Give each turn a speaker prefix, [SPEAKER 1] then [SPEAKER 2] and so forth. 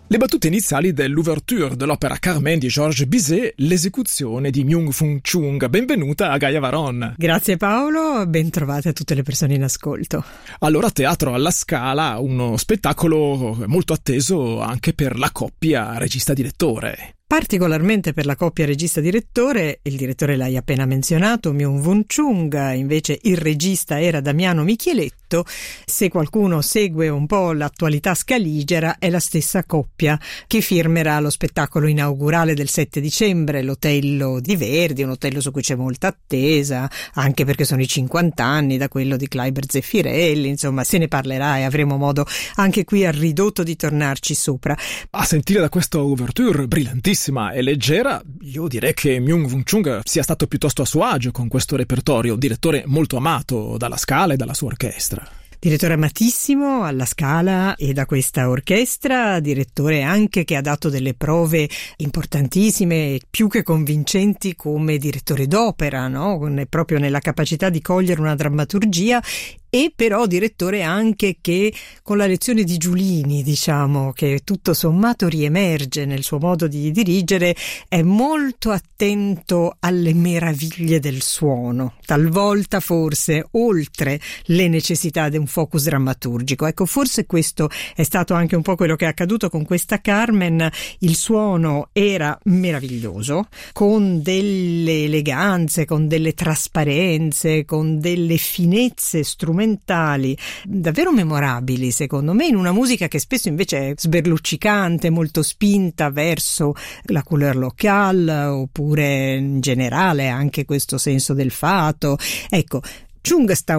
[SPEAKER 1] Le battute iniziali dell'ouverture dell'opera Carmen di Georges Bizet, l'esecuzione di Myung-Whun Chung. Benvenuta a Gaia Varon.
[SPEAKER 2] Grazie Paolo, ben trovate a tutte le persone in ascolto.
[SPEAKER 1] Allora, Teatro alla Scala, uno spettacolo molto atteso anche per la coppia regista-direttore.
[SPEAKER 2] Particolarmente per la coppia regista-direttore, il direttore l'hai appena menzionato, Myung-Whun Chung, invece il regista era Damiano Micheletto. Se qualcuno segue un po' l'attualità scaligera, è la stessa coppia che firmerà lo spettacolo inaugurale del 7 dicembre, l'Otello di Verdi, un Otello su cui c'è molta attesa, anche perché sono i 50 anni da quello di Kleiber Zeffirelli, insomma se ne parlerà e avremo modo anche qui a ridotto di tornarci sopra.
[SPEAKER 1] A sentire da questa ouverture brillantissima e leggera, io direi che Myung-Whun Chung sia stato piuttosto a suo agio con questo repertorio, un direttore molto amato dalla Scala e dalla sua orchestra.
[SPEAKER 2] Direttore amatissimo alla Scala e da questa orchestra, direttore anche che ha dato delle prove importantissime, più che convincenti come direttore d'opera, no? Proprio nella capacità di cogliere una drammaturgia, e però direttore anche che con la lezione di Giulini, diciamo, che tutto sommato riemerge nel suo modo di dirigere, è molto attento alle meraviglie del suono, talvolta forse oltre le necessità di un focus drammaturgico. Ecco, forse questo è stato anche un po' quello che è accaduto con questa Carmen. Il suono era meraviglioso, con delle eleganze, con delle trasparenze, con delle finezze strumentali davvero memorabili, secondo me, in una musica che spesso invece è sberluccicante, molto spinta verso la couleur locale, oppure in generale anche questo senso del fato. Ecco, Chung sta